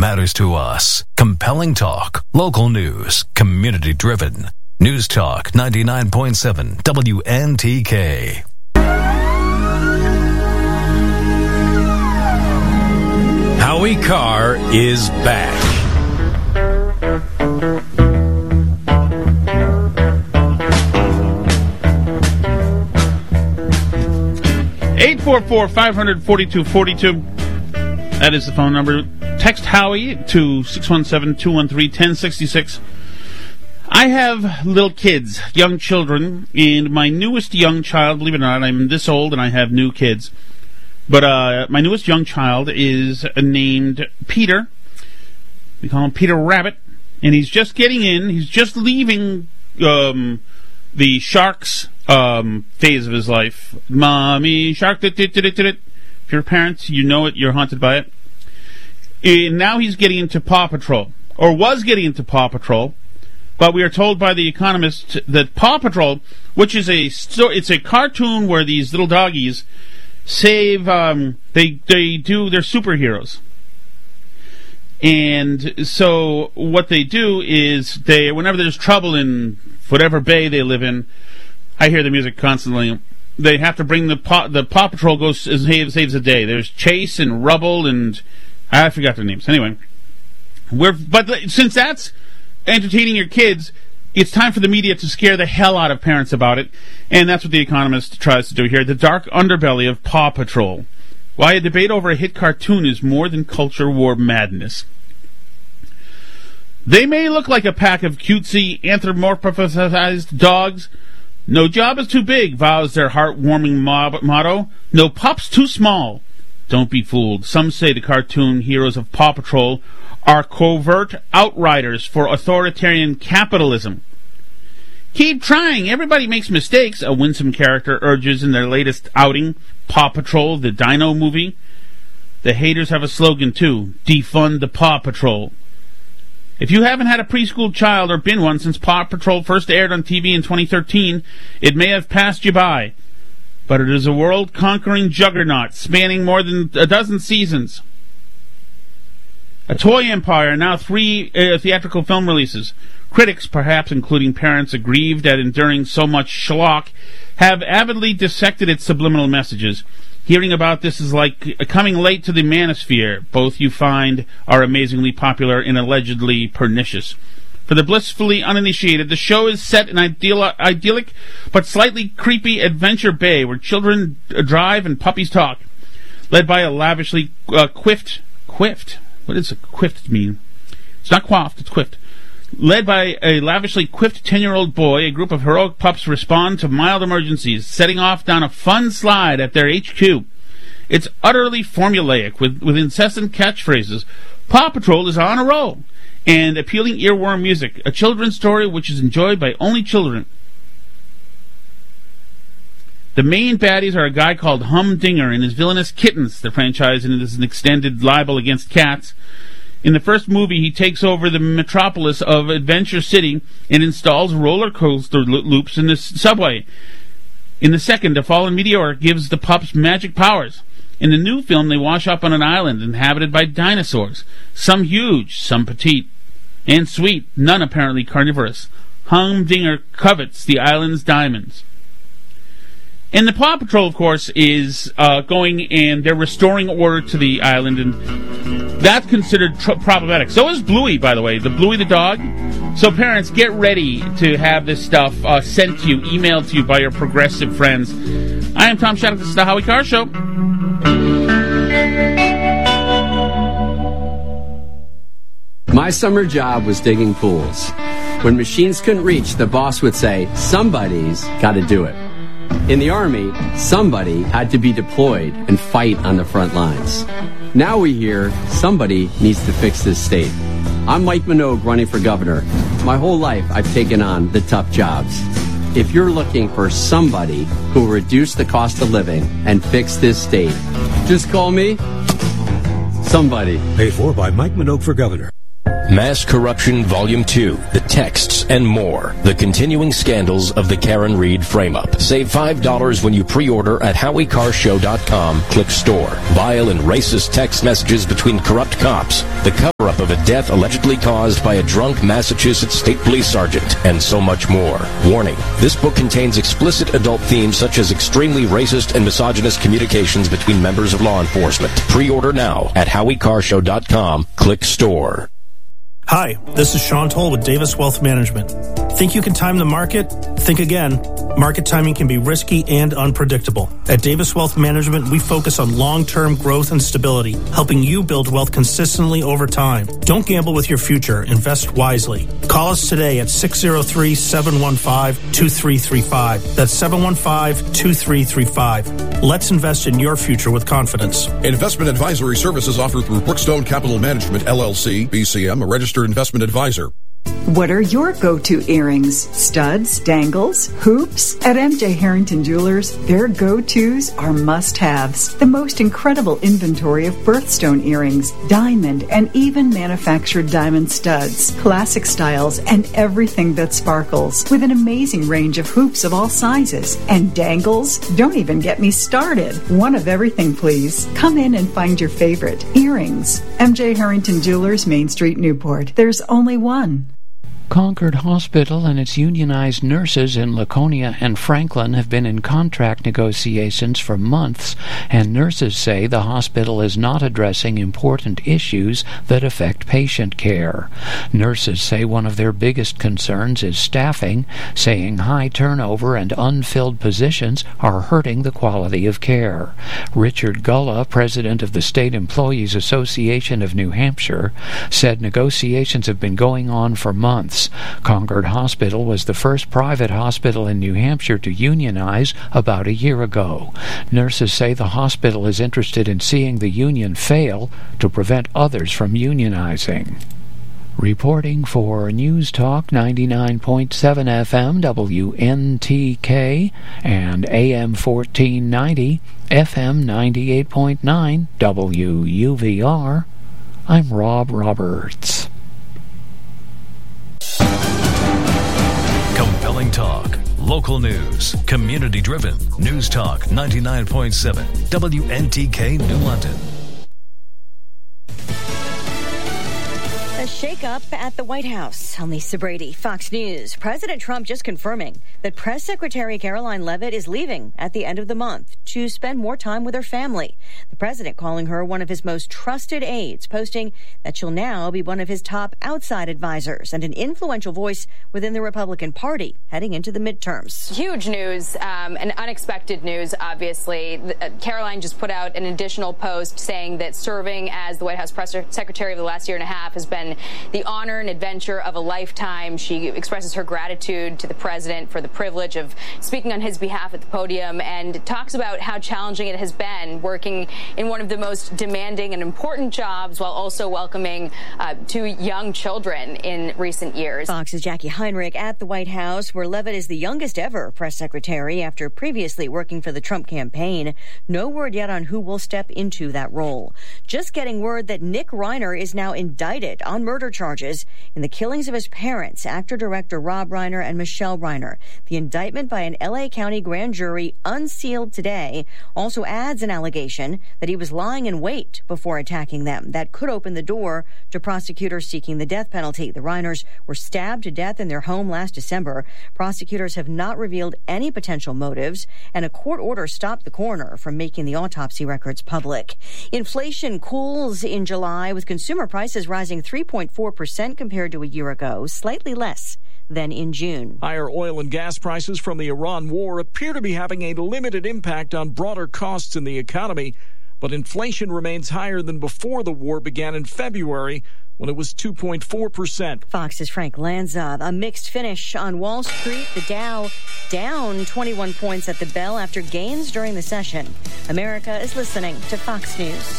matters to us. Compelling talk, local news, community-driven. News Talk 99.7 WNTK. Howie Carr is back. (844-500-4242). That is the phone number. Text Howie to 617-213-1066. I have little kids, young children, and my newest young child, believe it or not, I'm this old and I have new kids. But my newest young child is named Peter. We call him Peter Rabbit. And he's just getting in. He's just leaving the Sharks phase of his life. Mommy Shark. If you're parents, you know it. You're haunted by it. And now he's getting into Paw Patrol. Or was getting into Paw Patrol. But we are told by The Economist that Paw Patrol, which is it's a cartoon where these little doggies save, they do, they're superheroes. And so what they do is whenever there's trouble in whatever bay they live in, I hear the music constantly, they have to bring the Paw Patrol goes and saves the day. There's Chase and Rubble and I forgot their names. Anyway, but since that's entertaining your kids, it's time for the media to scare the hell out of parents about it, and that's what The Economist tries to do here. The dark underbelly of Paw Patrol. Why a debate over a hit cartoon is more than culture war madness. They may look like a pack of cutesy, anthropomorphized dogs. No job is too big, vows their heartwarming motto. No pup's too small. Don't be fooled. Some say the cartoon heroes of Paw Patrol are covert outriders for authoritarian capitalism. Keep trying. Everybody makes mistakes, a winsome character urges in their latest outing, Paw Patrol, the Dino movie. The haters have a slogan, too. Defund the Paw Patrol. If you haven't had a preschool child or been one since Paw Patrol first aired on TV in 2013, it may have passed you by. But it is a world-conquering juggernaut spanning more than a dozen seasons. A toy empire, now 3 theatrical film releases. Critics, perhaps including parents aggrieved at enduring so much schlock, have avidly dissected its subliminal messages. Hearing about this is like coming late to the manosphere. Both, you find, are amazingly popular and allegedly pernicious. For the blissfully uninitiated, the show is set in idyllic but slightly creepy Adventure Bay, where children drive and puppies talk. Led by a lavishly quiffed. What does a quiffed mean? It's not coiffed, it's quiffed. Led by a lavishly quiffed 10-year-old boy, a group of heroic pups respond to mild emergencies, setting off down a fun slide at their HQ. It's utterly formulaic, with incessant catchphrases. Paw Patrol is on a roll, and appealing earworm music, a children's story which is enjoyed by only children. The main baddies are a guy called Humdinger and his villainous kittens. The franchise is an extended libel against cats. In the first movie, he takes over the metropolis of Adventure City and installs roller coaster loops in the subway. In the second, a fallen meteor gives the pups magic powers. In the new film, they wash up on an island inhabited by dinosaurs, some huge, some petite, and sweet, none apparently carnivorous. Humdinger covets the island's diamonds. And the Paw Patrol, of course, is going and they're restoring order to the island, and that's considered problematic. So is Bluey, by the way, the Bluey the dog. So parents, get ready to have this stuff sent to you, emailed to you by your progressive friends. I am Tom Shattuck. This is the Howie Carr Show. My summer job was digging pools. When machines couldn't reach, the boss would say, somebody's got to do it. In the Army, somebody had to be deployed and fight on the front lines. Now we hear somebody needs to fix this state. I'm Mike Minogue running for governor. My whole life I've taken on the tough jobs. If you're looking for somebody who will reduce the cost of living and fix this state, just call me somebody. Paid for by Mike Minogue for governor. Mass Corruption Volume 2, The Texts and More. The continuing scandals of the Karen Reed frame-up. Save $5 when you pre-order at HowieCarShow.com. Click store. Vile and racist text messages between corrupt cops. The cover-up of of a death allegedly caused by a drunk Massachusetts State Police Sergeant, and so much more. Warning, this book contains explicit adult themes such as extremely racist and misogynist communications between members of law enforcement. Pre-order now at HowieCarShow.com. Click store. Hi, this is Sean Toll with Davis Wealth Management. Think you can time the market? Think again. Market timing can be risky and unpredictable. At Davis Wealth Management, we focus on long-term growth and stability, helping you build wealth consistently over time. Don't gamble with your future. Invest wisely. Call us today at 603-715-2335. That's 715-2335. Let's invest in your future with confidence. Investment advisory services offered through Brookstone Capital Management, LLC, BCM, a registered investment advisor. What are your go-to earrings? Studs, dangles, hoops? At MJ Harrington Jewelers, their go-tos are must-haves. The most incredible inventory of birthstone earrings, diamond, and even manufactured diamond studs, classic styles, and everything that sparkles, with an amazing range of hoops of all sizes. And dangles? Don't even get me started. One of everything, please. Come in and find your favorite. Earrings. MJ Harrington Jewelers, Main Street, Newport. There's only one. Concord Hospital and its unionized nurses in Laconia and Franklin have been in contract negotiations for months, and nurses say the hospital is not addressing important issues that affect patient care. Nurses say one of their biggest concerns is staffing, saying high turnover and unfilled positions are hurting the quality of care. Richard Gulla, president of the State Employees Association of New Hampshire, said negotiations have been going on for months. Concord Hospital was the first private hospital in New Hampshire to unionize about a year ago. Nurses say the hospital is interested in seeing the union fail to prevent others from unionizing. Reporting for News Talk 99.7 FM WNTK and AM 1490 FM 98.9 WUVR, I'm Rob Roberts. Compelling talk, local news, community-driven. News Talk 99.7 WNTK New London. A shake-up at the White House. I'm Lisa Brady, Fox News. President Trump just confirming that Press Secretary Caroline Leavitt is leaving at the end of the month to spend more time with her family. The president calling her one of his most trusted aides, posting that she'll now be one of his top outside advisors and an influential voice within the Republican Party heading into the midterms. Huge news, and unexpected news, obviously. Caroline just put out an additional post saying that serving as the White House Press Secretary of the last year and a half has been the honor and adventure of a lifetime. She expresses her gratitude to the president for the privilege of speaking on his behalf at the podium and talks about how challenging it has been working in one of the most demanding and important jobs while also welcoming two young children in recent years. Fox's Jackie Heinrich at the White House, where Leavitt is the youngest ever press secretary after previously working for the Trump campaign. No word yet on who will step into that role. Just getting word that Nick Reiner is now indicted on murder charges in the killings of his parents, actor-director Rob Reiner and Michelle Reiner. The indictment by an L.A. County grand jury, unsealed today, also adds an allegation that he was lying in wait before attacking them. That could open the door to prosecutors seeking the death penalty. The Reiners were stabbed to death in their home last December. Prosecutors have not revealed any potential motives, and a court order stopped the coroner from making the autopsy records public. Inflation cools in July, with consumer prices rising 3.4% compared to a year ago, slightly less than in June. Higher oil and gas prices from the Iran war appear to be having a limited impact on broader costs in the economy, but inflation remains higher than before the war began in February, when it was 2.4%. Fox's Frank Lanza. A mixed finish on Wall Street. The Dow down 21 points at the bell after gains during the session. America is listening to Fox News.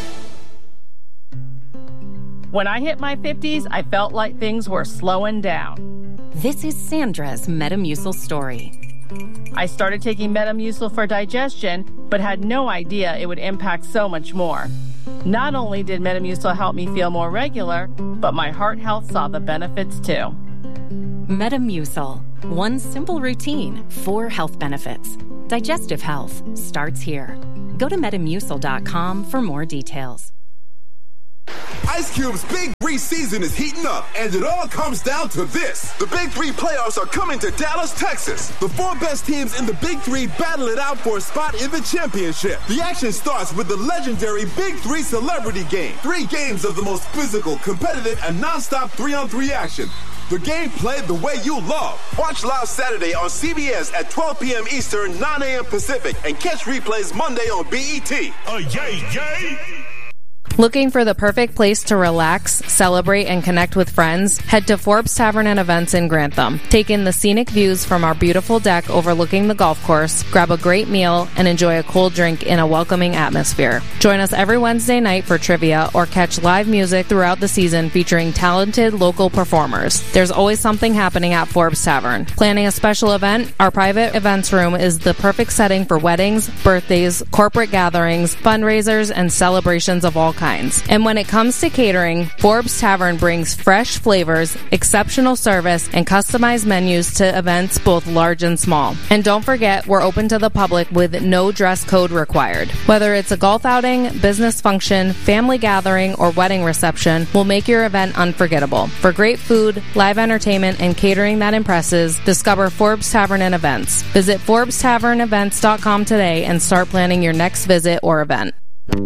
When I hit my 50s, I felt like things were slowing down. This is Sandra's Metamucil story. I started taking Metamucil for digestion, but had no idea it would impact so much more. Not only did Metamucil help me feel more regular, but my heart health saw the benefits too. Metamucil. One simple routine, 4 health benefits. Digestive health starts here. Go to Metamucil.com for more details. Ice Cube's Big 3 season is heating up, and it all comes down to this. The Big 3 playoffs are coming to Dallas, Texas. The 4 best teams in the Big 3 battle it out for a spot in the championship. The action starts with the legendary Big 3 Celebrity Game. 3 games of the most physical, competitive, and non-stop 3-on-3 action. The game played the way you love. Watch live Saturday on CBS at 12 p.m. Eastern, 9 a.m. Pacific, and catch replays Monday on BET. Yay! Looking for the perfect place to relax, celebrate, and connect with friends? Head to Forbes Tavern and Events in Grantham. Take in the scenic views from our beautiful deck overlooking the golf course, grab a great meal, and enjoy a cold drink in a welcoming atmosphere. Join us every Wednesday night for trivia or catch live music throughout the season featuring talented local performers. There's always something happening at Forbes Tavern. Planning a special event? Our private events room is the perfect setting for weddings, birthdays, corporate gatherings, fundraisers, and celebrations of all kinds. And when it comes to catering, Forbes Tavern brings fresh flavors, exceptional service, and customized menus to events both large and small. And don't forget, we're open to the public with no dress code required. Whether it's a golf outing, business function, family gathering, or wedding reception, we'll make your event unforgettable. For great food, live entertainment, and catering that impresses, discover Forbes Tavern and Events. Visit ForbesTavernEvents.com today and start planning your next visit or event.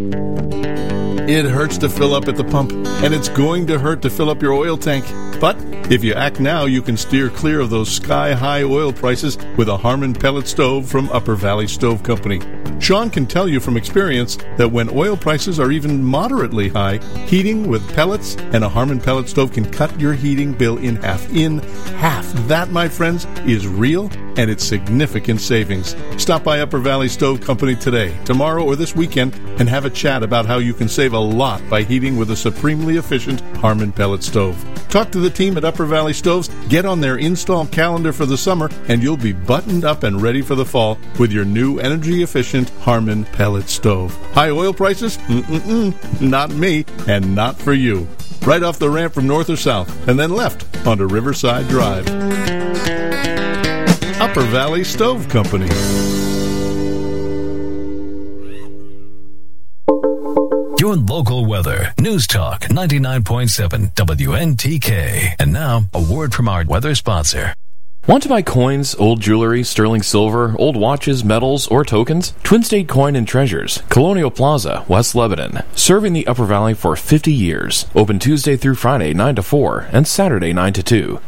It hurts to fill up at the pump, and it's going to hurt to fill up your oil tank. But if you act now, you can steer clear of those sky-high oil prices with a Harmon pellet stove from Upper Valley Stove Company. Sean can tell you from experience that when oil prices are even moderately high, heating with pellets and a Harmon pellet stove can cut your heating bill in half. In half. That, my friends, is real, and it's significant savings. Stop by Upper Valley Stove Company today, tomorrow, or this weekend, and have a chat about how you can save a lot by heating with a supremely efficient Harmon pellet stove. Talk to the team at Upper Valley Stoves, get on their install calendar for the summer, and you'll be buttoned up and ready for the fall with your new energy-efficient Harmon pellet stove. High oil prices? Not me, and not for you. Right off the ramp from north or south, and then left onto Riverside Drive. Upper Valley Stove Company. Your local weather. News Talk 99.7 WNTK. And now, a word from our weather sponsor. Want to buy coins, old jewelry, sterling silver, old watches, medals, or tokens? Twin State Coin and Treasures, Colonial Plaza, West Lebanon. Serving the Upper Valley for 50 years. Open Tuesday through Friday 9 to 4 and Saturday 9 to 2.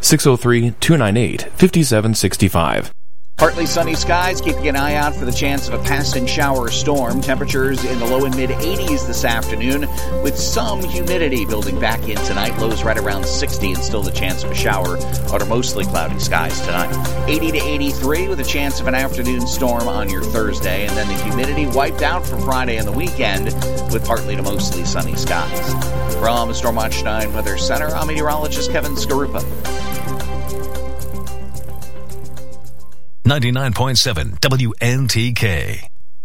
603-298-5765. Partly sunny skies, keeping an eye out for the chance of a passing shower or storm. Temperatures in the low and mid-80s this afternoon, with some humidity building back in tonight. Lows right around 60 and still the chance of a shower under mostly cloudy skies tonight. 80 to 83 with a chance of an afternoon storm on your Thursday. And then the humidity wiped out for Friday and the weekend with partly to mostly sunny skies. From Storm Watch 9 Weather Center, I'm meteorologist Kevin Skarupa. 99.7 WNTK.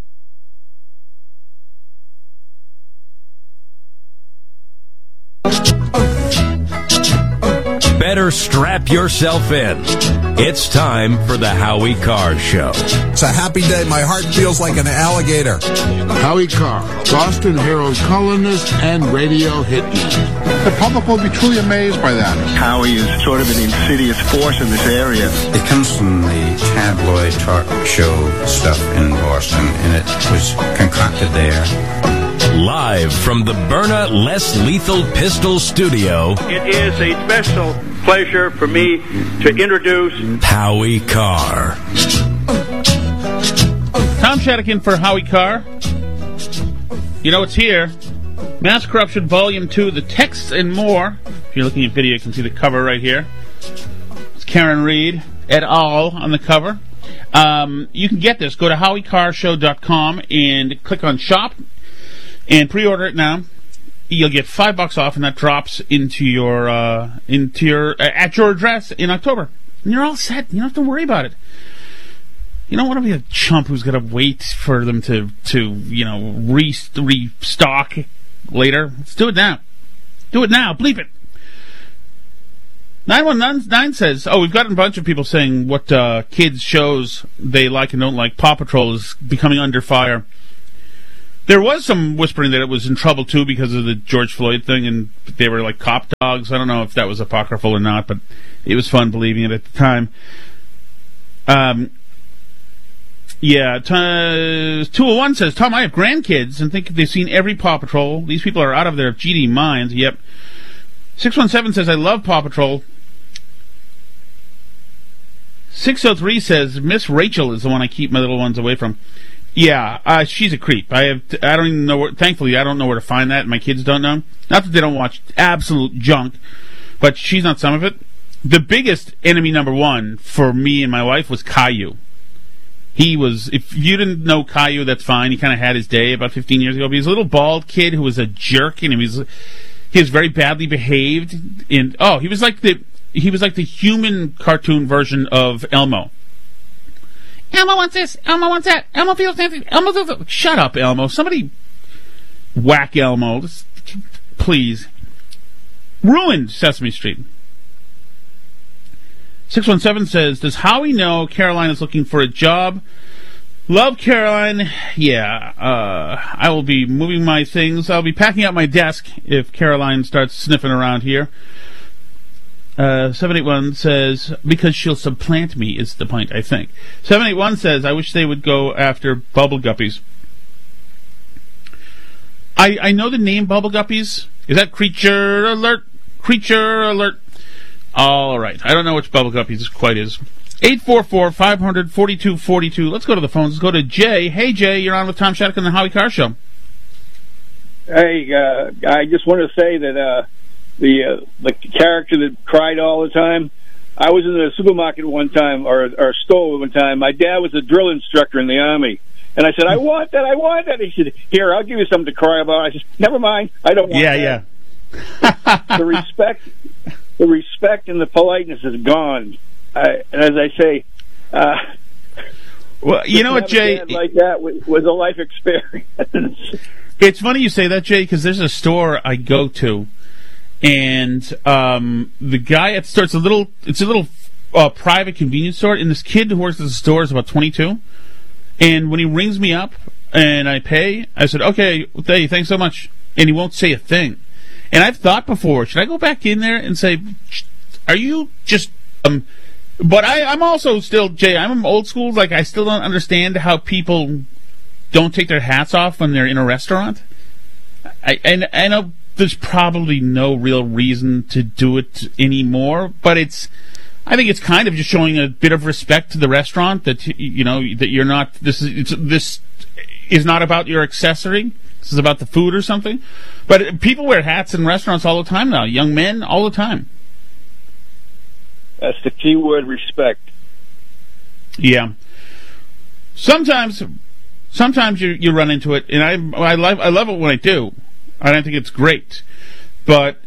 Better strap yourself in. It's time for the Howie Carr Show. It's a happy day. My heart feels like an alligator. Howie Carr, Boston Herald columnist and radio hitman. The public will be truly amazed by that. Howie is sort of an insidious force in this area. It comes from the tabloid talk show stuff in Boston, and it was concocted there. Live from the Byrna Less Lethal Pistol Studio, it is a special pleasure for me to introduce Howie Carr. Tom Shadakin for Howie Carr. You know it's here. Mass Corruption Volume 2, The Texts and More. If you're looking at video, you can see the cover right here. It's Karen Reed et al. On the cover. You can get this. Go to HowieCarrshow.com and click on Shop and pre-order it now. You'll get $5 off, and that drops into your at your address in October. And you're all set. You don't have to worry about it. You don't want to be a chump who's got to wait for them to restock later. Let's do it now. Do it now. Bleep it. 919 says, we've gotten a bunch of people saying what kids' shows they like and don't like. Paw Patrol is becoming under fire. There was some whispering that it was in trouble, too, because of the George Floyd thing, and they were like cop dogs. I don't know if that was apocryphal or not, but it was fun believing it at the time. 201 says, Tom, I have grandkids and think they've seen every Paw Patrol. These people are out of their GD minds. Yep. 617 says, I love Paw Patrol. 603 says, Miss Rachel is the one I keep my little ones away from. Yeah, she's a creep. I don't even know thankfully, I don't know where to find that. My kids don't know. Not that they don't watch absolute junk, but she's not some of it. The biggest enemy number one for me and my wife was Caillou. He was, if you didn't know Caillou, that's fine. He kind of had his day about 15 years ago. But he was a little bald kid who was a jerk, and he was very badly behaved. And he was like the human cartoon version of Elmo. Elmo wants this. Elmo wants that. Elmo feels something. Elmo feels. Shut up, Elmo. Somebody whack Elmo, just, please. Ruined Sesame Street. 617 says, does Howie know Caroline is looking for a job? Love Caroline. Yeah. I will be moving my things. I'll be packing up my desk if Caroline starts sniffing around here. 781 says, because she'll supplant me is the point, I think. 781 says, I wish they would go after Bubble Guppies. I know the name Bubble Guppies. Is that Creature Alert? Creature Alert. All right. I don't know which Bubble Guppies quite is. 844-500-4242. Let's go to the phones. Let's go to Jay. Hey, Jay, you're on with Tom Shattuck on the Howie Carr Show. Hey, I just want to say that the character that cried all the time, I was in the supermarket one time, or store one time. My dad was a drill instructor in the Army. And I said, I want that. He said, here, I'll give you something to cry about. I said, never mind, I don't want that. Yeah. The respect and the politeness is gone. And as I say, well, you know what, Jay? Like that was a life experience. It's funny you say that, Jay, because there's a store I go to, and the guy at the store, it's a little private convenience store, and this kid who works at the store is about 22. And when he rings me up and I pay, I said, okay, hey, thanks so much. And he won't say a thing. And I've thought before, should I go back in there and say, are you just... But I'm also still, Jay, I'm old school. Like, I still don't understand how people don't take their hats off when they're in a restaurant. I know there's probably no real reason to do it anymore, but I think it's kind of just showing a bit of respect to the restaurant that, you know, that you're not, this is not about your accessory. This is about the food or something. But people wear hats in restaurants all the time now. Young men, all the time. That's the key word, respect. Yeah. Sometimes you run into it, and I love it when I do. I don't think it's great. But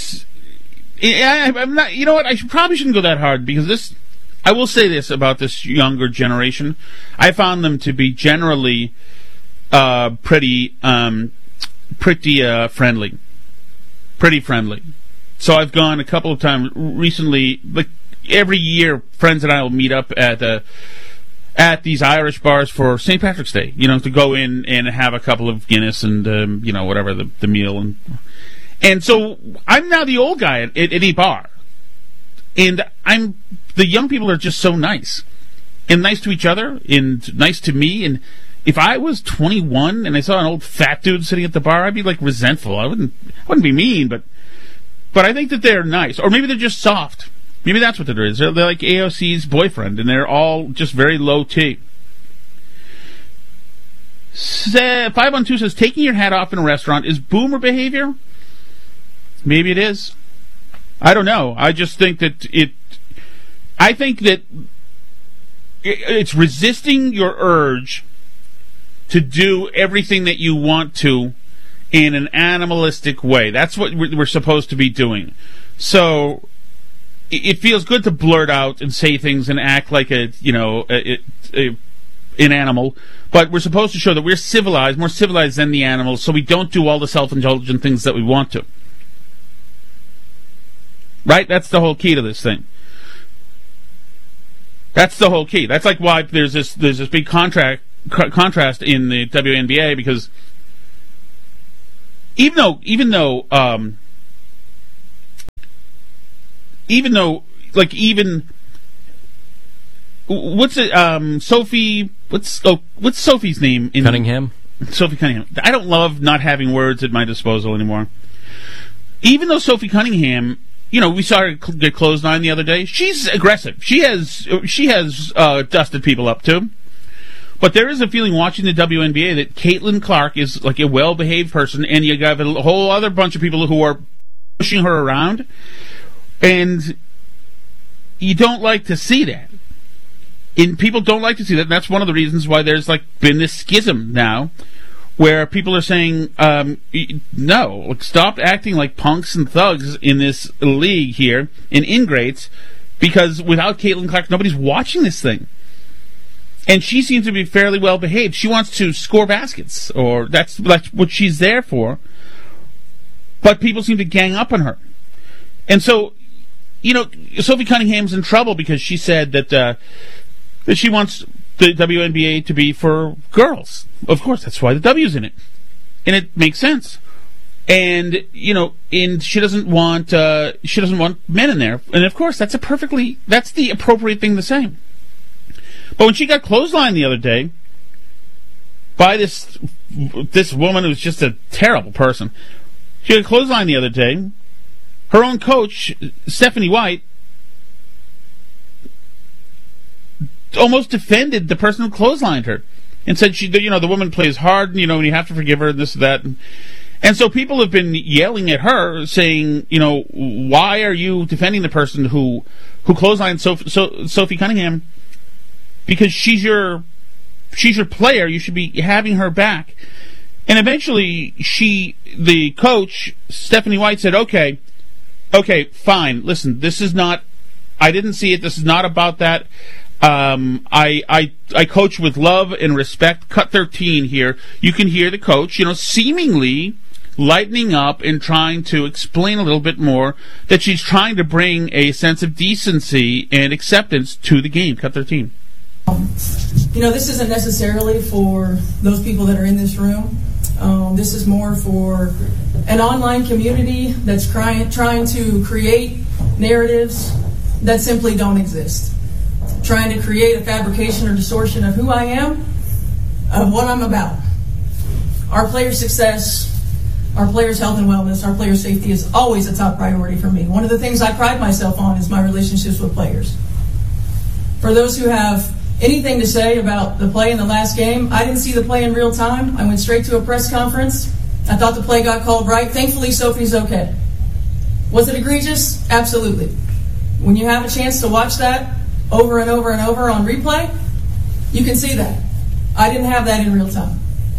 I'm not, you know what, probably shouldn't go that hard, because I will say this about this younger generation. I found them to be generally pretty friendly. Pretty friendly. So I've gone a couple of times recently, like every year, friends and I will meet up at these Irish bars for St. Patrick's Day, you know, to go in and have a couple of Guinness and, you know, whatever, the meal. And so I'm now the old guy at any bar. And the young people are just so nice. And nice to each other, and nice to me. And if I was 21 and I saw an old fat dude sitting at the bar, I'd be like resentful. I wouldn't be mean, but I think that they're nice. Or maybe they're just soft. Maybe that's what it is. They're like AOC's boyfriend, and they're all just very low T. 512 says, taking your hat off in a restaurant is boomer behavior? Maybe it is. I don't know. I just think that it's resisting your urge to do everything that you want to in an animalistic way. That's what we're supposed to be doing. So it feels good to blurt out and say things and act like an animal, but we're supposed to show that we're civilized, more civilized than the animals, so we don't do all the self-indulgent things that we want to. Right? That's the whole key to this thing. That's the whole key. That's like why there's this big contrast in the WNBA, because even though, what's it? Sophie. What's Sophie's name? Cunningham. Sophie Cunningham. I don't love not having words at my disposal anymore. Even though Sophie Cunningham, we saw her get clotheslined the other day. She's aggressive. She has dusted people up too. But there is a feeling watching the WNBA that Caitlin Clark is like a well-behaved person, and you got a whole other bunch of people who are pushing her around, and you don't like to see that. And people don't like to see that, and that's one of the reasons why there's been this schism now, where people are saying, no, stop acting like punks and thugs in this league here, and ingrates, because without Caitlin Clark, nobody's watching this thing. And she seems to be fairly well behaved. She wants to score baskets, or that's what she's there for. But people seem to gang up on her. And so, Sophie Cunningham's in trouble because she said that she wants the WNBA to be for girls. Of course, that's why the W's in it. And it makes sense. And, and she doesn't want men in there. And of course, that's the appropriate thing to say. But when she got clotheslined the other day by this woman who's just a terrible person, she got clotheslined the other day. Her own coach, Stephanie White, almost defended the person who clotheslined her and said the woman plays hard, and you have to forgive her, this and that. And so people have been yelling at her, saying, why are you defending the person who clotheslined Sophie Cunningham? Because she's your player, you should be having her back. And eventually, the coach, Stephanie White, said, okay, fine. Listen, I didn't see it. This is not about that. I coach with love and respect. Cut 13 here. You can hear the coach, seemingly lightening up and trying to explain a little bit more that she's trying to bring a sense of decency and acceptance to the game. Cut 13. This isn't necessarily for those people that are in this room. This is more for an online community that's trying to create narratives that simply don't exist. Trying to create a fabrication or distortion of who I am, of what I'm about. Our players' success, our players' health and wellness, our players' safety is always a top priority for me. One of the things I pride myself on is my relationships with players. For those who have anything to say about the play in the last game, I didn't see the play in real time. I went straight to a press conference. I thought the play got called right. Thankfully, Sophie's okay. Was it egregious? Absolutely. When you have a chance to watch that over and over and over on replay, you can see that. I didn't have that in real time.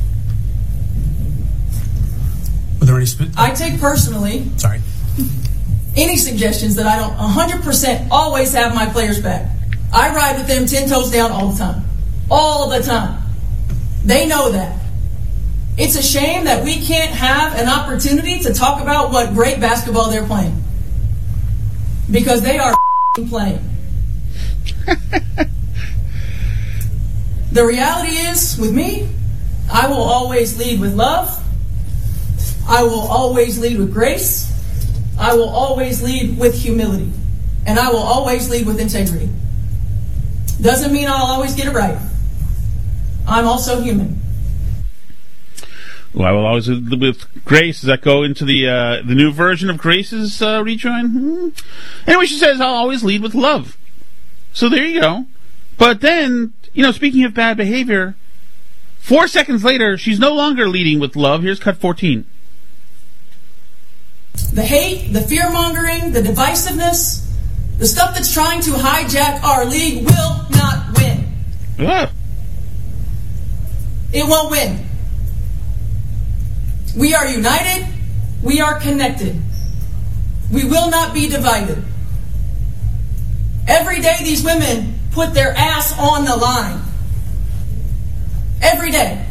Were there any I take personally any suggestions that I don't 100% always have my players back. I ride with them 10 toes down all the time. All the time. They know that. It's a shame that we can't have an opportunity to talk about what great basketball they're playing. Because they are playing. The reality is, with me, I will always lead with love. I will always lead with grace. I will always lead with humility. And I will always lead with integrity. Doesn't mean I'll always get it right. I'm also human. Well, I will always with Grace. Does that go into the new version of Grace's rejoin? Anyway, she says, I'll always lead with love. So there you go. But then, speaking of bad behavior, 4 seconds later, she's no longer leading with love. Here's cut 14. The hate, the fear-mongering, the divisiveness, the stuff that's trying to hijack our league will not win. It won't win. We are united. We are connected. We will not be divided. Every day these women put their ass on the line. Every day.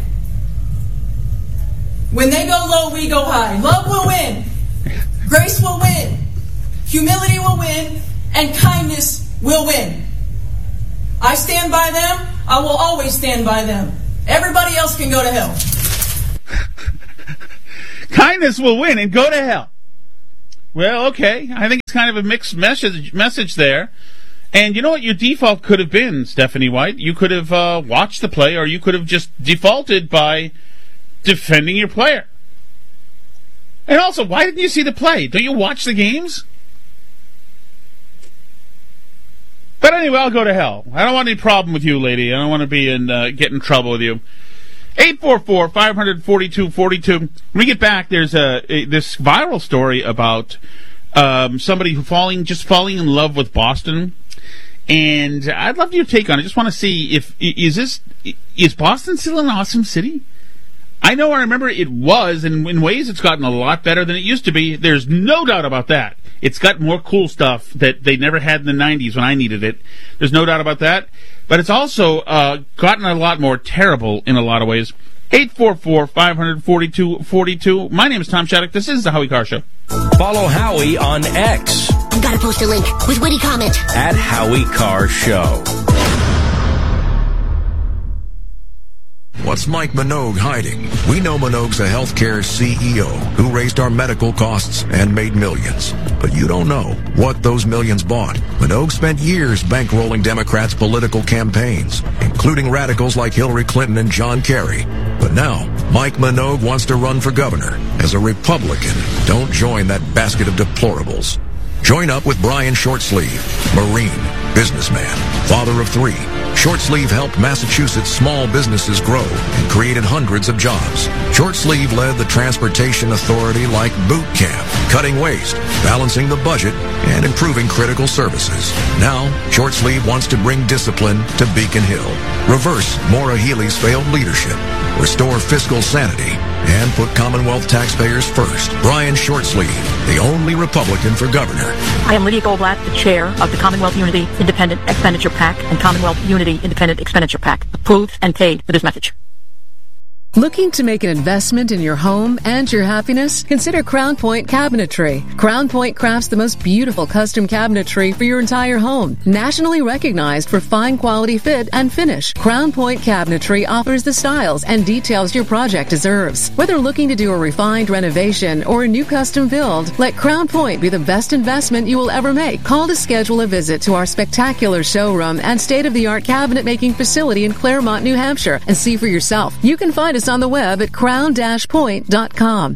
When they go low, we go high. Love will win. Grace will win. Humility will win. And kindness will win. I stand by them. I will always stand by them. Everybody else can go to hell. Kindness will win and go to hell. Well, okay. I think it's kind of a mixed message there. And you know what your default could have been, Stephanie White? You could have watched the play, or you could have just defaulted by defending your player. And also, why didn't you see the play? Don't you watch the games? But anyway, I'll go to hell. I don't want any problem with you, lady. I don't want to be get in trouble with you. 844-500-4242. When we get back, there's this viral story about somebody who falling in love with Boston. And I'd love your take on it. I just want to see is Boston still an awesome city? I remember it was, and in ways it's gotten a lot better than it used to be. There's no doubt about that. It's got more cool stuff that they never had in the 90s when I needed it. There's no doubt about that. But it's also gotten a lot more terrible in a lot of ways. 844-500-4242. My name is Tom Shattuck. This is the Howie Carr Show. Follow Howie on X. You gotta post a link with witty comment. At Howie Carr Show. What's Mike Minogue hiding? We know Minogue's a healthcare CEO who raised our medical costs and made millions. But you don't know what those millions bought. Minogue spent years bankrolling Democrats' political campaigns, including radicals like Hillary Clinton and John Kerry. But now, Mike Minogue wants to run for governor. As a Republican, don't join that basket of deplorables. Join up with Brian Shortsleeve, Marine, businessman, father of 3. Shortsleeve helped Massachusetts small businesses grow and created hundreds of jobs. Shortsleeve led the Transportation Authority like boot camp, cutting waste, balancing the budget, and improving critical services. Now, Shortsleeve wants to bring discipline to Beacon Hill, reverse Maura Healey's failed leadership, restore fiscal sanity, and put Commonwealth taxpayers first. Brian Shortsleeve, the only Republican for governor. I am Lydia Goldblatt, the chair of the Commonwealth Unity Independent Expenditure PAC and Commonwealth Unity Independent Expenditure PAC. Approved and paid for this message. Looking to make an investment in your home and your happiness? Consider Crown Point Cabinetry. Crown Point crafts the most beautiful custom cabinetry for your entire home. Nationally recognized for fine quality fit and finish, Crown Point Cabinetry offers the styles and details your project deserves. Whether looking to do a refined renovation or a new custom build, let Crown Point be the best investment you will ever make. Call to schedule a visit to our spectacular showroom and state-of-the-art cabinet making facility in Claremont, New Hampshire, and see for yourself. You can find us on the web at crown-point.com.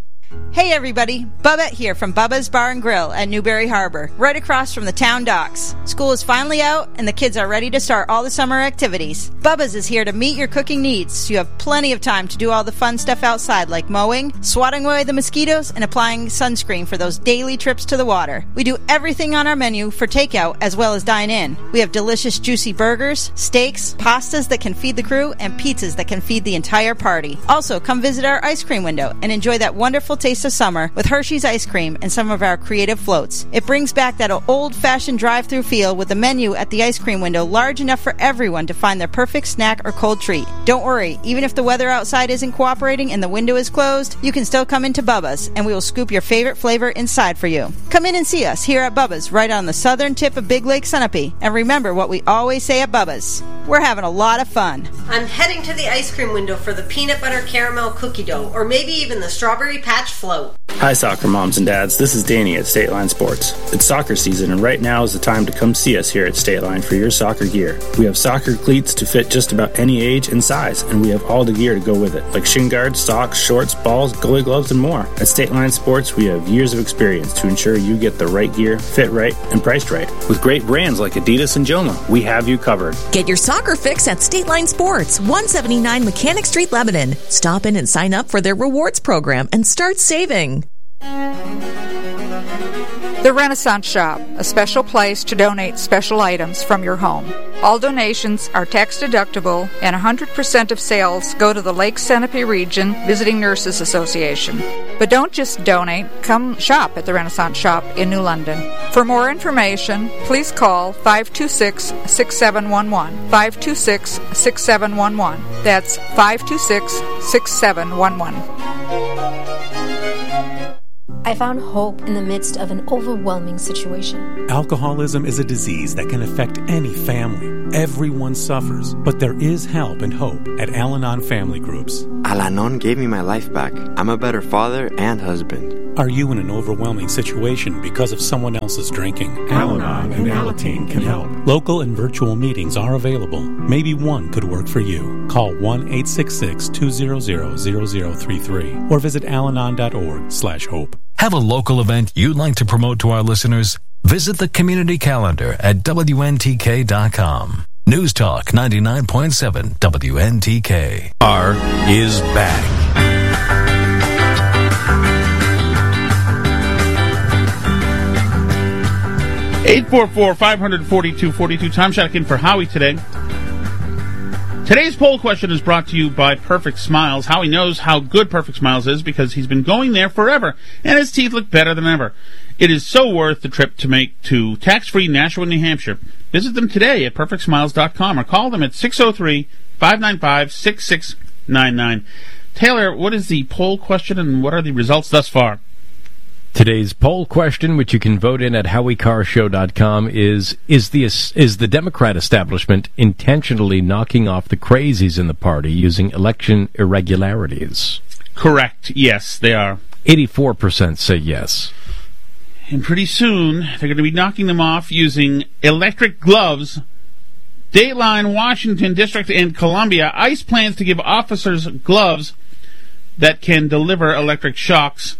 Hey everybody, Bubba here from Bubba's Bar and Grill at Newberry Harbor, right across from the town docks. School is finally out and the kids are ready to start all the summer activities. Bubba's is here to meet your cooking needs, so you have plenty of time to do all the fun stuff outside like mowing, swatting away the mosquitoes, and applying sunscreen for those daily trips to the water. We do everything on our menu for takeout as well as dine in. We have delicious juicy burgers, steaks, pastas that can feed the crew, and pizzas that can feed the entire party. Also, come visit our ice cream window and enjoy that wonderful taste of summer with Hershey's ice cream and some of our creative floats. It brings back that old-fashioned drive-through feel with the menu at the ice cream window large enough for everyone to find their perfect snack or cold treat. Don't worry, even if the weather outside isn't cooperating and the window is closed, you can still come into Bubba's and we will scoop your favorite flavor inside for you. Come in and see us here at Bubba's right on the southern tip of Big Lake Sunapee, and remember what we always say at Bubba's: we're having a lot of fun. I'm heading to the ice cream window for the peanut butter caramel cookie dough, or maybe even the strawberry patch float. Hi soccer moms and dads, this is Danny at State Line Sports. It's soccer season and right now is the time to come see us here at State Line for your soccer gear. We have soccer cleats to fit just about any age and size, and we have all the gear to go with it, like shin guards, socks, shorts, balls, goalie gloves, and more. At State Line Sports, we have years of experience to ensure you get the right gear, fit right, and priced right. With great brands like Adidas and Joma, we have you covered. Get your soccer fix at State Line Sports, 179 Mechanic Street, Lebanon. Stop in and sign up for their rewards program and start saving. The Renaissance Shop, a special place to donate special items from your home. All donations are tax deductible and 100% of sales go to the Lake Sunapee Region Visiting Nurses Association. But don't just donate, come shop at the Renaissance Shop in New London. For more information, please call 526-6711. 526-6711. That's 526-6711. I I found hope in the midst of an overwhelming situation. Alcoholism is a disease that can affect any family. Everyone suffers, but there is help and hope at Al-Anon Family Groups. Al-Anon gave me my life back. I'm a better father and husband. Are you in an overwhelming situation because of someone else's drinking? Al-Anon and Alateen can help. Local and virtual meetings are available. Maybe one could work for you. Call 1-866-200-0033 or visit alanon.org/hope. Have a local event you'd like to promote to our listeners? Visit the community calendar at WNTK.com. News Talk 99.7 WNTK. R is back. 844-500-4242. Tom shot in for Howie today. Today's poll question is brought to you by Perfect Smiles. Howie knows how good Perfect Smiles is because he's been going there forever, and his teeth look better than ever. It is so worth the trip to make to tax-free Nashua, New Hampshire. Visit them today at perfectsmiles.com or call them at 603-595-6699. Taylor, what is the poll question and what are the results thus far? Today's poll question, which you can vote in at HowieCarShow.com, is the Democrat establishment intentionally knocking off the crazies in the party using election irregularities? Correct. Yes, they are. 84% say yes. And pretty soon, they're going to be knocking them off using electric gloves. Dateline, Washington District, and Columbia. ICE plans to give officers gloves that can deliver electric shocks.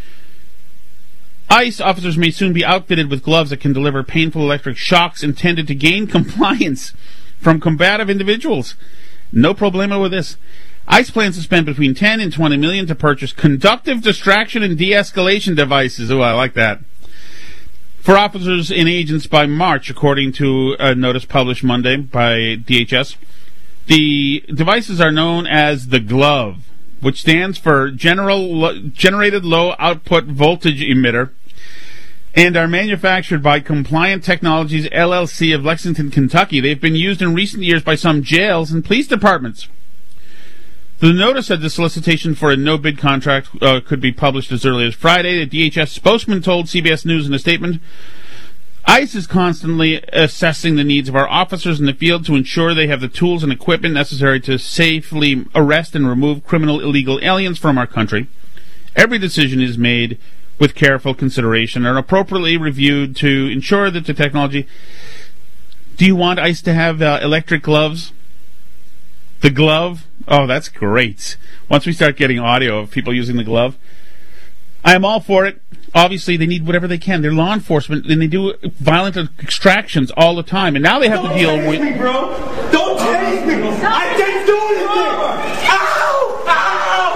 ICE officers may soon be outfitted with gloves that can deliver painful electric shocks intended to gain compliance from combative individuals. No problema with this. ICE plans to spend between $10 and $20 million to purchase conductive distraction and de-escalation devices. Oh, I like that. For officers and agents by March, according to a notice published Monday by DHS. The devices are known as the GLOVE, which stands for Generated Low Output Voltage Emitter, and are manufactured by Compliant Technologies, LLC of Lexington, Kentucky. They've been used in recent years by some jails and police departments. The notice said the solicitation for a no-bid contract could be published as early as Friday. The DHS spokesman told CBS News in a statement, ICE is constantly assessing the needs of our officers in the field to ensure they have the tools and equipment necessary to safely arrest and remove criminal illegal aliens from our country. Every decision is made with careful consideration and appropriately reviewed to ensure that the technology... Do you want ICE to have electric gloves? The glove? Oh, that's great. Once we start getting audio of people using the glove, I am all for it. Obviously, they need whatever they can. They're law enforcement, and they do violent extractions all the time. And now they have to deal with... Don't tase me, bro! Don't tase me! I didn't do anything! Ow! Ow!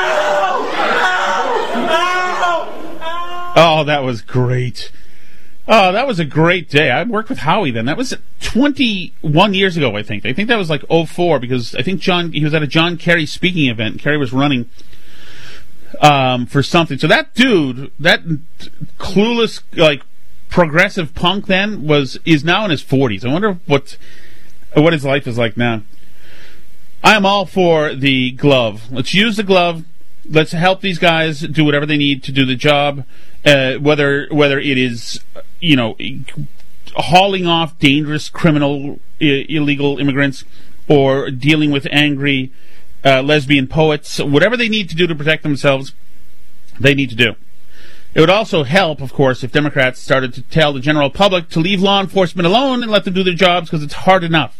Ow! Ow! Oh, that was great. Oh, that was a great day. I worked with Howie then. That was 21 years ago, I think. I think that was like 04, because I think he was at a John Kerry speaking event. Kerry was running for something. So that dude, that clueless, like, progressive punk then is now in his 40s. I wonder what his life is like now. I am all for the glove. Let's use the glove. Let's help these guys do whatever they need to do the job, whether it is, hauling off dangerous criminal illegal immigrants or dealing with angry lesbian poets. Whatever they need to do to protect themselves, they need to do. It would also help, of course, if Democrats started to tell the general public to leave law enforcement alone and let them do their jobs, because it's hard enough.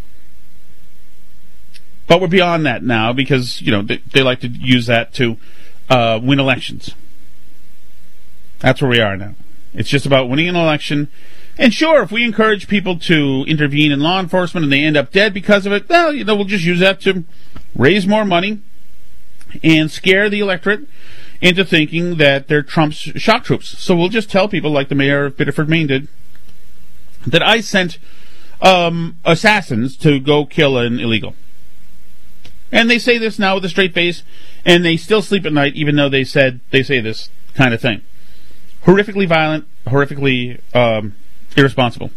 But we're beyond that now, because they like to use that to win elections. That's where we are now. It's just about winning an election. And sure, if we encourage people to intervene in law enforcement and they end up dead because of it, well, we'll just use that to raise more money and scare the electorate into thinking that they're Trump's shock troops. So we'll just tell people, like the mayor of Biddeford, Maine did, that I sent assassins to go kill an illegal. And they say this now with a straight face, and they still sleep at night, even though they say this kind of thing. Horrifically violent, horrifically irresponsible.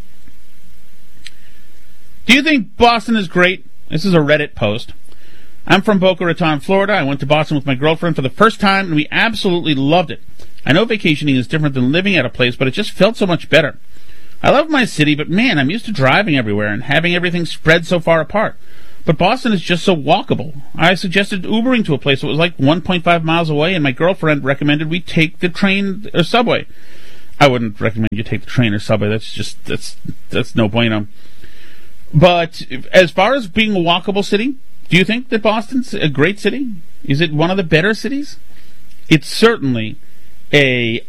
Do you think Boston is great? This is a Reddit post. I'm from Boca Raton, Florida. I went to Boston with my girlfriend for the first time, and we absolutely loved it. I know vacationing is different than living at a place, but it just felt so much better. I love my city, but man, I'm used to driving everywhere and having everything spread so far apart. But Boston is just so walkable. I suggested Ubering to a place that was like 1.5 miles away, and my girlfriend recommended we take the train or subway. I wouldn't recommend you take the train or subway. That's no bueno. But as far as being a walkable city, do you think that Boston's a great city? Is it one of the better cities? It's certainly a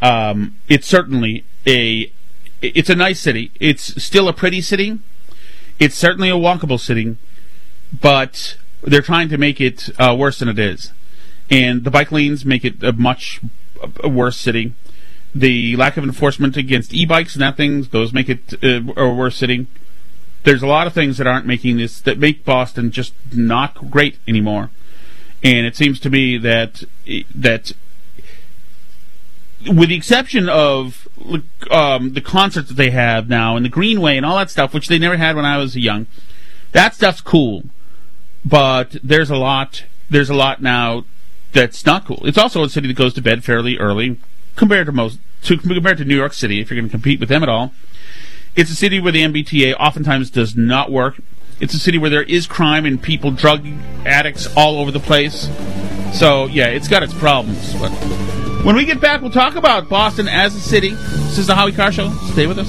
nice city. It's still a pretty city. It's certainly a walkable city, but they're trying to make it worse than it is. And the bike lanes make it a much worse city. The lack of enforcement against e-bikes and those make it a worse city. There's a lot of things that make Boston just not great anymore. And it seems to me that with the exception of the concerts that they have now and the Greenway and all that stuff, which they never had when I was young, that stuff's cool. But there's a lot now that's not cool. It's also a city that goes to bed fairly early compared to New York City, if you're going to compete with them at all. It's a city where the MBTA oftentimes does not work. It's a city where there is crime and drug addicts all over the place. So, yeah, it's got its problems. But when we get back, we'll talk about Boston as a city. This is the Howie Carr Show. Stay with us.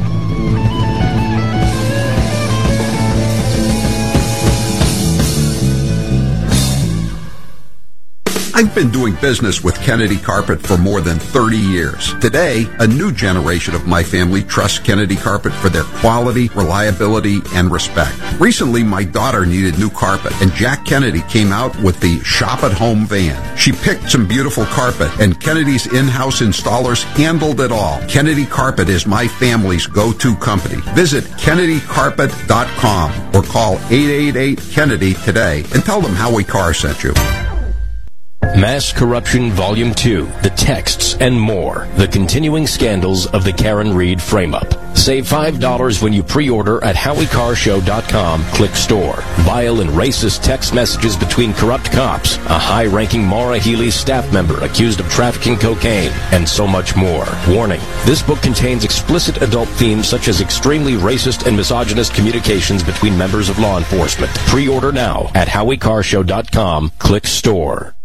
I've been doing business with Kennedy Carpet for more than 30 years. Today, a new generation of my family trusts Kennedy Carpet for their quality, reliability, and respect. Recently, my daughter needed new carpet, and Jack Kennedy came out with the Shop at Home van. She picked some beautiful carpet, and Kennedy's in-house installers handled it all. Kennedy Carpet is my family's go-to company. Visit KennedyCarpet.com or call 888-KENNEDY today and tell them Howie Carr sent you. Mass Corruption Volume 2, The Texts and More, The Continuing Scandals of the Karen Reed Frame-Up. Save $5 when you pre-order at HowieCarrShow.com. Click Store. Vile and racist text messages between corrupt cops, a high-ranking Maura Healey staff member accused of trafficking cocaine, and so much more. Warning, this book contains explicit adult themes such as extremely racist and misogynist communications between members of law enforcement. Pre-order now at HowieCarrShow.com. Click Store.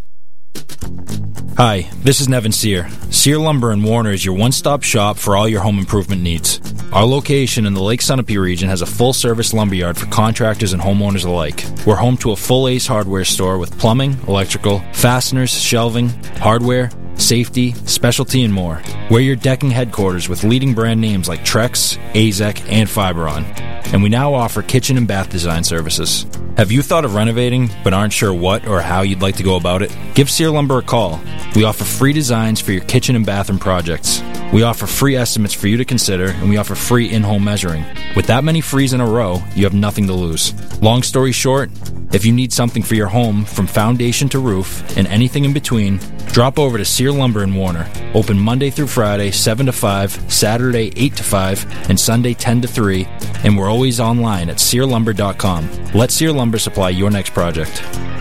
Hi, this is Nevin Sear. Sear Lumber in Warner is your one-stop shop for all your home improvement needs. Our location in the Lake Sunapee region has a full-service lumberyard for contractors and homeowners alike. We're home to a full Ace Hardware store with plumbing, electrical, fasteners, shelving, hardware, safety, specialty, and more. We're your decking headquarters with leading brand names like Trex, AZEK, and Fiberon. And we now offer kitchen and bath design services. Have you thought of renovating but aren't sure what or how you'd like to go about it? Give Sear Lumber a call. We offer free designs for your kitchen and bathroom projects. We offer free estimates for you to consider, and we offer free in-home measuring. With that many frees in a row, you have nothing to lose. Long story short, if you need something for your home from foundation to roof and anything in between, drop over to Sear Lumber in Warner. Open Monday through Friday, 7 to 5, Saturday, 8 to 5, and Sunday, 10 to 3, and we're always online at SearLumber.com. Let Sear Lumber supply your next project.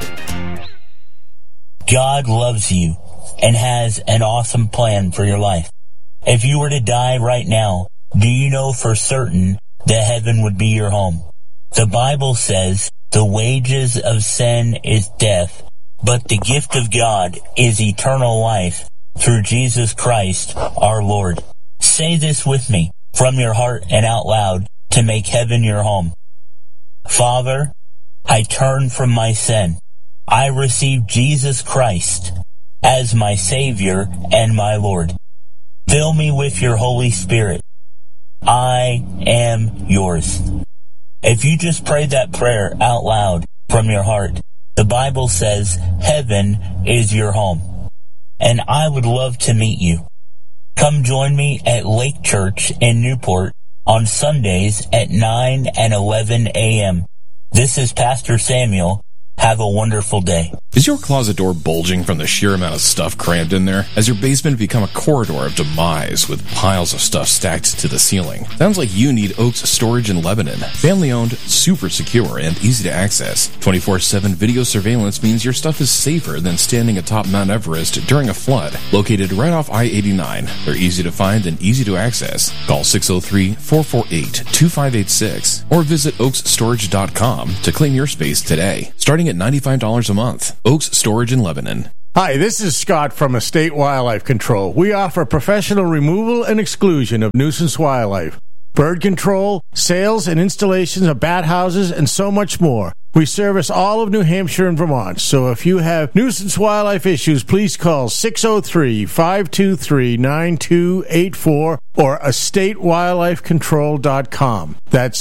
God loves you and has an awesome plan for your life. If you were to die right now, do you know for certain that heaven would be your home? The Bible says the wages of sin is death, but the gift of God is eternal life through Jesus Christ our Lord. Say this with me from your heart and out loud to make heaven your home. Father, I turn from my sin. I receive Jesus Christ as my Savior and my Lord. Fill me with your Holy Spirit. I am yours. If you just prayed that prayer out loud from your heart, the Bible says heaven is your home. And I would love to meet you. Come join me at Lake Church in Newport on Sundays at 9 and 11 a.m. This is Pastor Samuel. Have a wonderful day. Is your closet door bulging from the sheer amount of stuff crammed in there? Has your basement become a corridor of demise with piles of stuff stacked to the ceiling? Sounds like you need Oaks Storage in Lebanon. Family-owned, super secure, and easy to access. 24/7 video surveillance means your stuff is safer than standing atop Mount Everest during a flood. Located right off I-89, they're easy to find and easy to access. Call 603-448-2586 or visit oaksstorage.com to claim your space today. Starting at $95 a month. Oaks Storage in Lebanon. Hi, this is Scott from Estate Wildlife Control. We offer professional removal and exclusion of nuisance wildlife, bird control, sales and installations of bat houses, and so much more. We service all of New Hampshire and Vermont, so if you have nuisance wildlife issues, please call 603-523-9284 or estatewildlifecontrol.com. That's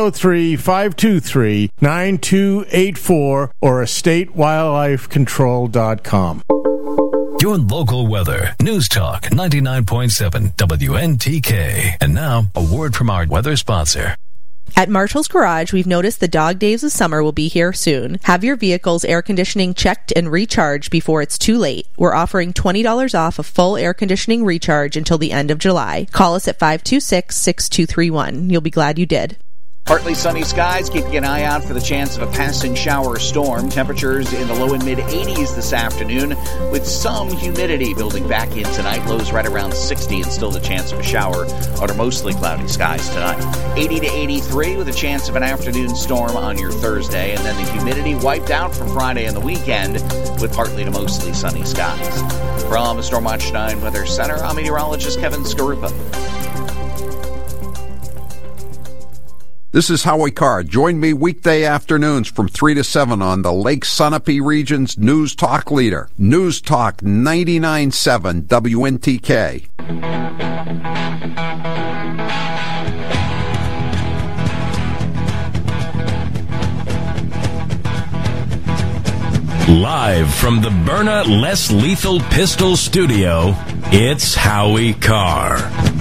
603-523-9284 or estatewildlifecontrol.com. Your local weather. News Talk 99.7 WNTK. And now, a word from our weather sponsor. At Marshall's Garage, we've noticed the dog days of summer will be here soon. Have your vehicle's air conditioning checked and recharged before it's too late. We're offering $20 off a full air conditioning recharge until the end of July. Call us at 526-6231. You'll be glad you did. Partly sunny skies, keeping an eye out for the chance of a passing shower or storm. Temperatures in the low and mid 80s this afternoon with some humidity building back in tonight. Lows right around 60 and still the chance of a shower under mostly cloudy skies tonight. 80 to 83 with a chance of an afternoon storm on your Thursday. And then the humidity wiped out for Friday and the weekend with partly to mostly sunny skies. From the Stormwatch 9 Weather Center, I'm meteorologist Kevin Skarupa. This is Howie Carr. Join me weekday afternoons from 3 to 7 on the Lake Sunapee region's News Talk leader. News Talk 99.7 WNTK. Live from the Byrna Less Lethal Pistol Studio, it's Howie Carr.